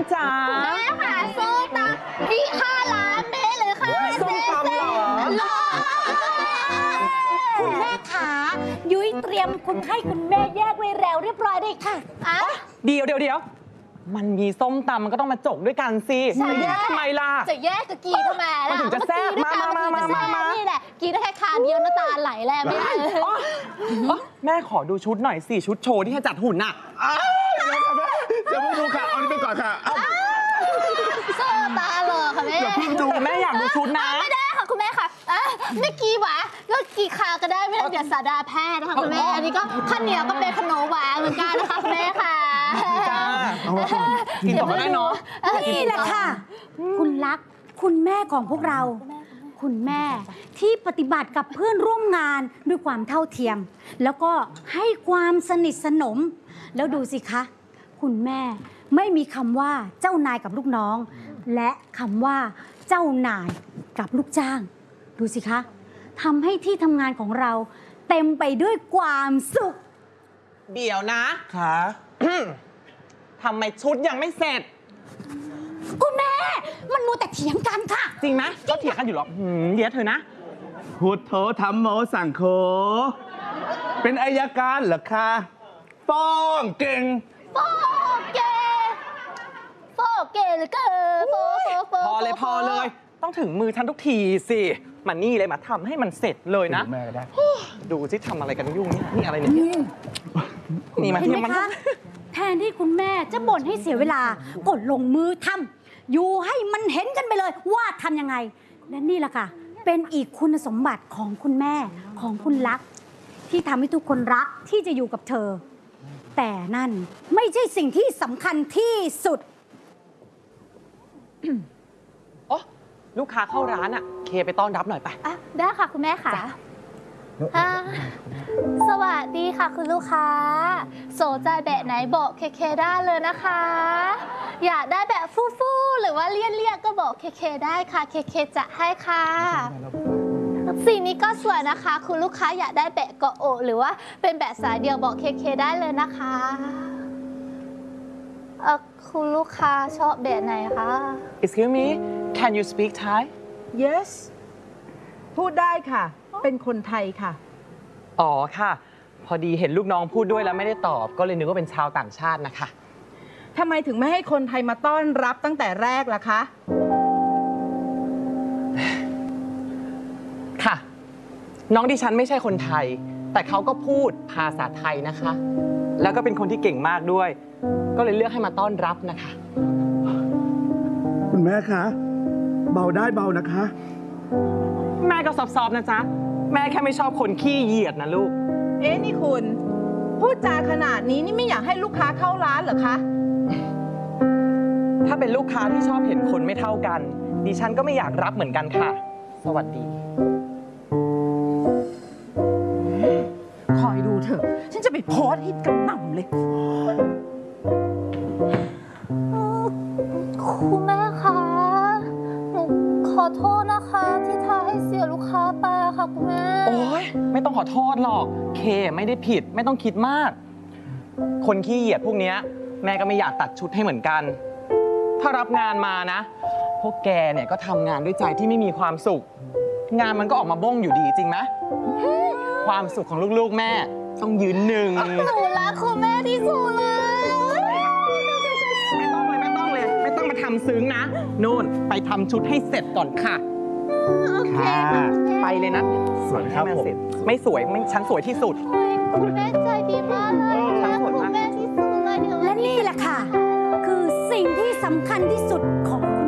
ำจ๋าแม่ค่ะส้มตำพี่5 ล้านเด้เลยค่ะส้มตำเหรอคุณแม่ขายุ้ยเตรียมคุณให้คุณแม่แยกไว้แล้วเรียบร้อยเลยค่ะเดี๋ยวมันมีส้มตำมันก็ต้องมาจกด้วยกันสิจะแยกทำไมล่ะจะแยกกับกีทำไมล่ะมันถึงจะแซ่บมานี่แหละกีได้แค่คาเดียวน้ำตาไหลแล้วไม่ได้แม่ขอดูชุดหน่อยสิชุดโชว์ที่ให้จัดหุ่นน่ะเดี๋ยวเพิ่งดูค่ะเอานี่ไปก่อนค่ะโซ่ตาหล่อค่ะแม่เดี๋ยวเพิ่งดูแม่อยากดูชุดนะไม่ได้ค่ะคุณแม่ค่ะไม่กีหวะก็กีคาก็ได้ไม่ต้องเดี๋ยวสาดาแพทย์นะคะคุณแม่อันนี้ก็ข้าวเหนียวก็เป็นขนมหวานเหมือนกันนะคะคุณแม่ค่ะกินต่อได้เนาะนี่แหละค่ะคุณรักคุณแม่ของพวกเราคุณแม่ที่ปฏิบัติกับเพื่อนร่วมงานด้วยความเท่าเทียมแล้วก็ให้ความสนิทสนมแล้วดูสิคะคุณแม่ไม่มีคำว่าเจ้านายกับลูกน้องและคำว่าเจ้านายกับลูกจ้างดูสิคะทำให้ที่ทำงานของเราเต็มไปด้วยความสุขเดี๋ยวนะค่ะทำไมชุดยังไม่เสร็จคุณแม่มันมัวแต่เถียงกันค่ะจริงไหมก็เถียงกันอยู่หรอกเดี๋ยวเธอนะพุทโธธรรมโมสังโฆเป็นอัยการเหรอคะฟ้องเก่งโฟเกหรือเกินพอเลยต้องถึงมือฉันทุกทีสิมานี่เลยมาทำให้มันเสร็จเลยนะแม่ก็ได้ดูสิทำอะไรกันยุ่งนี่อะไรเนี่ยนี่มาเทียมมันแทนที่คุณแม่จะบ่นให้เสียเวลากดลงมือทำอยู่ให้มันเห็นกันไปเลยว่าทำยังไงและนี่แหละค่ะเป็นอีกคุณสมบัติของคุณแม่ของคุณรักที่ทำให้ทุกคนรักที่จะอยู่กับเธอแต่นั่นไม่ใช่สิ่งที่สำคัญที่สุดลูกค้าเข้าร้านอ่ะเคไปต้อนรับหน่อยไปได้ค่ะคุณแม่ค่ะสวัสดีค่ะคุณลูกค้าสนใจแบบไหนบอกเคได้เลยนะคะอยากได้แบบฟู่หรือว่าเลี่ยนก็บอกเคได้ค่ะเคจะให้ค่ะสีนี้ก็สวยนะคะคุณลูกค้าอยากได้แบบเกาะอกหรือว่าเป็นแบบสายเดียวบอกเคได้เลยนะคะคุณลูกค้าชอบแบบไหนคะ Excuse me Can you speak Thai Yes พูดได้ค่ะเป็นคนไทยค่ะอ๋อค่ะพอดีเห็นลูกน้องพูดด้วยแล้วไม่ได้ตอบก็เลยนึกว่าเป็นชาวต่างชาตินะคะทำไมถึงไม่ให้คนไทยมาต้อนรับตั้งแต่แรกล่ะคะค่ะน้องดิฉันไม่ใช่คนไทยแต่เขาก็พูดภาษาไทยนะคะแล้วก็เป็นคนที่เก่งมากด้วยก็เลยเลือกให้มาต้อนรับนะคะคุณแม่คะเบาได้เบานะคะแม่ก็ซอฟๆนะจ๊ะแม่แค่ไม่ชอบคนขี้เหยียดนะลูกนี่คุณพูดจาขนาดนี้นี่ไม่อยากให้ลูกค้าเข้าร้านเหรอคะถ้าเป็นลูกค้าที่ชอบเห็นคนไม่เท่ากันดิฉันก็ไม่อยากรับเหมือนกันค่ะสวัสดีคอยดูเถอะฉันจะไปโพสต์ให้กระหน่ำเลยคุณแม่คะหนูขอโทษนะคะที่ทำให้เสียลูกค้าไปค่ะคุณแม่โอ๊ยไม่ต้องขอโทษหรอกเคไม่ได้ผิดไม่ต้องคิดมากคนขี้เหยียดพวกนี้แม่ก็ไม่อยากตัดชุดให้เหมือนกันถ้ารับงานมานะพวกแกเนี่ยก็ทำงานด้วยใจที่ไม่มีความสุขงานมันก็ออกมาบ้งอยู่ดีจริงไหมความสุขของลูกๆแม่ต้องยืนหนึ่งหนูรักคุณแม่ที่สุดเลยไม่ต้องมาทำซึ้งนะนู่นไปทำชุดให้เสร็จก่อนค่ะโอเคไปเลยนะสวยครับผมไม่สวยฉันสวยที่สุดคุณแม่ใจดีมากเลยรักคุณแม่ที่สุดเลยและนี่แหละค่ะคือสิ่งที่สำคัญที่สุดของ